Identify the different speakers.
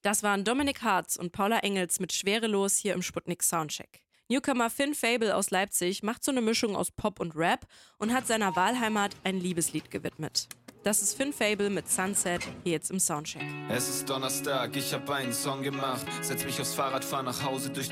Speaker 1: Das waren Dominik Hartz und Paula Engels mit Schwerelos hier im Sputnik Soundcheck. Newcomer Finn Fable aus Leipzig macht so eine Mischung aus Pop und Rap und hat seiner Wahlheimat ein Liebeslied gewidmet. Das ist Finn Fable mit Sunset, hier jetzt im Soundcheck.
Speaker 2: Es ist Donnerstag, ich hab einen Song gemacht. Setz mich aufs Fahrrad, fahr nach Hause durch